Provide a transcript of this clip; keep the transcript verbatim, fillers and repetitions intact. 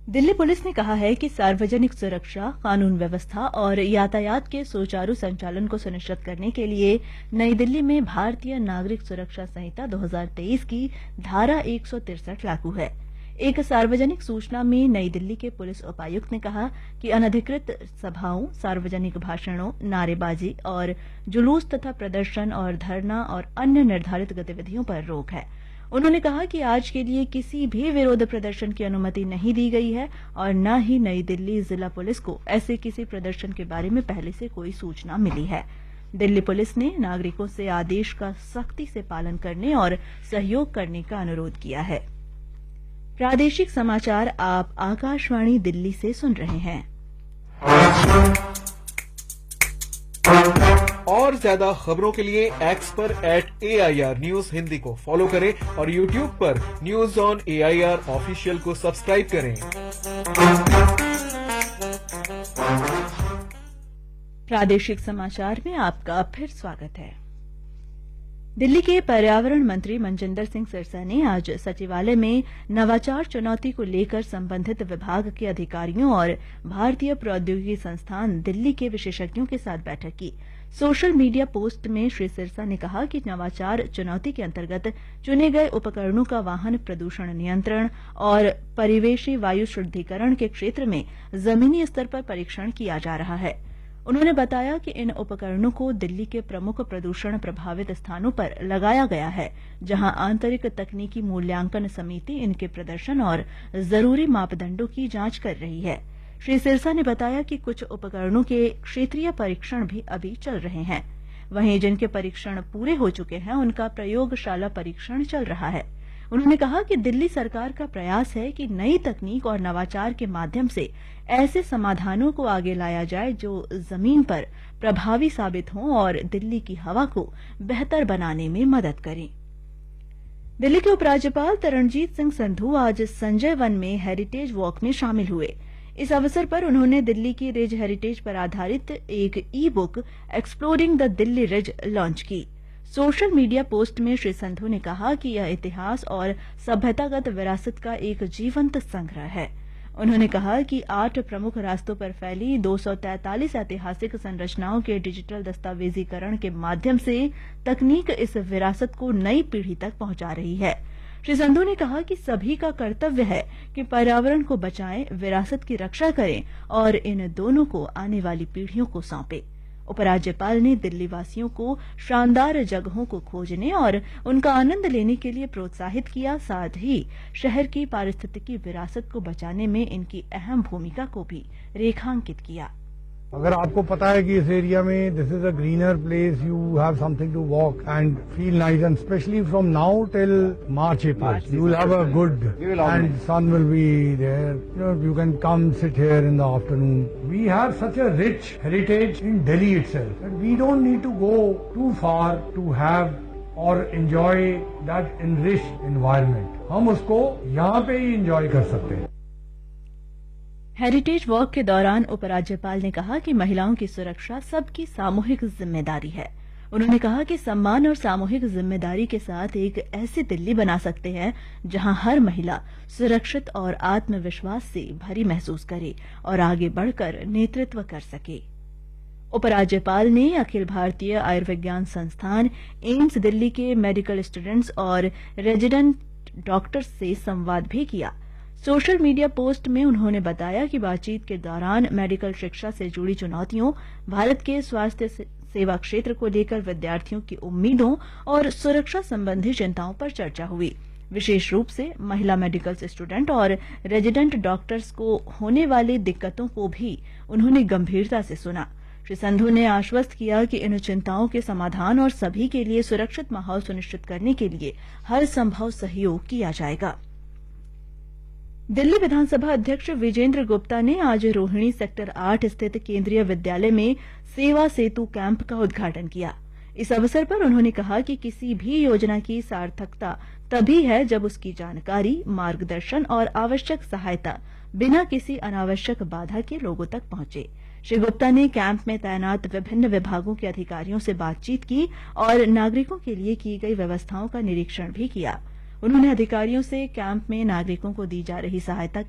Delhi police ने कहा है कि सार्वजनिक सुरक्षा, कानून व्यवस्था और यातायात के सुचारू संचालन को सुनिश्चित करने के लिए नई दिल्ली में भारतीय नागरिक सुरक्षा संहिता दो हज़ार तेईस की धारा एक सौ तिरसठ लागू है। एक सार्वजनिक सूचना में नई दिल्ली के पुलिस उपायुक्त ने कहा कि अनधिकृत सभाओं, सार्वजनिक भाषणों, नारेबाजी और जुलूस तथा प्रदर्शन और धरना और अन्य निर्धारित गतिविधियों पर रोक है। उन्होंने कहा कि आज के लिए किसी भी विरोध प्रदर्शन की अनुमति नहीं दी गई है और न ही नई दिल्ली जिला पुलिस को ऐसे किसी प्रदर्शन के बारे में पहले से कोई सूचना मिली है। दिल्ली पुलिस ने नागरिकों से आदेश का सख्ती से पालन करने और सहयोग करने का अनुरोध किया है। प्रादेशिक समाचार आप आकाशवाणी दिल्ली से सुन रहे हैं। और ज्यादा खबरों के लिए एक्स पर eight A I R news Hindi को फॉलो करें और यूट्यूब पर news on A I R official को सब्सक्राइब करें। प्रादेशिक समाचार में आपका फिर स्वागत है। दिल्ली के पर्यावरण मंत्री मनजिंदर सिंह सिरसा ने आज सचिवालय में नवाचार चुनौती को लेकर संबंधित विभाग के अधिकारियों और भारतीय प्रौद्योगिकी संस्थान दिल्ली के विशेषज्ञों के साथ बैठक की। सोशल मीडिया पोस्ट में श्री सिरसा ने कहा कि नवाचार चुनौती के अंतर्गत चुने गए उपकरणों का वाहन प्रदूषण नियंत्रण और परिवेशी वायु शुद्धिकरण के क्षेत्र में जमीनी स्तर पर परीक्षण किया जा रहा है। उन्होंने बताया कि इन उपकरणों को दिल्ली के प्रमुख प्रदूषण प्रभावित स्थानों पर लगाया गया है, जहां आंतरिक तकनीकी मूल्यांकन समिति इनके प्रदर्शन और जरूरी मापदंडों की जांच कर रही है। श्री सिरसा ने बताया कि कुछ उपकरणों के क्षेत्रीय परीक्षण भी अभी चल रहे हैं, वहीं जिनके परीक्षण पूरे हो चुके हैं उनका प्रयोगशाला परीक्षण चल रहा है। उन्होंने कहा कि दिल्ली सरकार का प्रयास है कि नई तकनीक और नवाचार के माध्यम से ऐसे समाधानों को आगे लाया जाए जो जमीन पर प्रभावी साबित हों और दिल्ली की हवा को बेहतर बनाने में मदद करें। दिल्ली के उपराज्यपाल तरणजीत सिंह संधू आज संजय वन में हेरिटेज वॉक में शामिल हुए। इस अवसर पर उन्होंने दिल्ली की रिज हेरिटेज पर आधारित एक ई book exploring the Delhi ridge launch की। सोशल मीडिया पोस्ट में श्री संधू ने कहा कि यह इतिहास और सभ्यतागत विरासत का एक जीवंत संग्रह है। उन्होंने कहा कि आठ प्रमुख रास्तों पर फैली दो सौ तैंतालीस ऐतिहासिक संरचनाओं के डिजिटल दस्तावेजीकरण के माध्यम से तकनीक इस विरासत को नई पीढ़ी तक पहुंचा रही है। श्री संधू ने कहा कि सभी का कर्तव्य है कि पर्यावरण को बचाएं, विरासत की रक्षा करें और इन दोनों को आने वाली पीढ़ियों को सौंपें। उपराज्यपाल ने दिल्ली वासियों को शानदार जगहों को खोजने और उनका आनंद लेने के लिए प्रोत्साहित किया, साथ ही शहर की पारिस्थितिकी विरासत को बचाने में इनकी अहम भूमिका को भी रेखांकित किया। अगर आपको पता है कि इस एरिया में this is a greener place, you have something to walk and feel nice, and specially from now till March April you will have a good and sun will be there, you know, you can come sit here in the afternoon. We have such a rich heritage in Delhi itself that we don't need to go too far to have or enjoy that enriched environment. हम उसको यहाँ पे ही enjoy कर सकते हैं। Heritage walk के दौरान उपराज्यपाल ने कहा कि महिलाओं की सुरक्षा सबकी सामूहिक जिम्मेदारी है। उन्होंने कहा कि सम्मान और सामूहिक जिम्मेदारी के साथ एक ऐसी दिल्ली बना सकते हैं जहां हर महिला सुरक्षित और आत्मविश्वास से भरी महसूस करे और आगे बढ़कर नेतृत्व कर सके। उपराज्यपाल ने अखिल भारतीय आयुर्विज्ञान संस्थान एम्स दिल्ली के मेडिकल स्टूडेंट्स और रेजिडेंट डॉक्टर्स से संवाद भी किया। सोशल मीडिया पोस्ट में उन्होंने बताया कि बातचीत के दौरान मेडिकल शिक्षा से जुड़ी चुनौतियों, भारत के स्वास्थ्य सेवा क्षेत्र को लेकर विद्यार्थियों की उम्मीदों और सुरक्षा संबंधी चिंताओं पर चर्चा हुई। विशेष रूप से महिला मेडिकल स्टूडेंट और रेजिडेंट डॉक्टर्स को होने वाली दिक्कतों को भी उन्होंने गंभीरता से सुना। श्री संधू ने आश्वस्त किया कि इन चिंताओं के समाधान और सभी के लिए सुरक्षित माहौल सुनिश्चित करने के लिए हर संभव सहयोग किया जाएगा। दिल्ली विधानसभा अध्यक्ष विजेंद्र गुप्ता ने आज रोहिणी सेक्टर आठ स्थित केंद्रीय विद्यालय में सेवा सेतु कैंप का उद्घाटन किया। इस अवसर पर उन्होंने कहा कि किसी भी योजना की सार्थकता तभी है जब उसकी जानकारी, मार्गदर्शन और आवश्यक सहायता बिना किसी अनावश्यक बाधा के लोगों तक पहुंचे। श्री गुप्ता ने कैंप में तैनात विभिन्न विभागों के अधिकारियों से बातचीत की और नागरिकों के लिए की गई व्यवस्थाओं का निरीक्षण भी किया। उन्होंने अधिकारियों से कैंप में नागरिकों को दी जा रही सहायता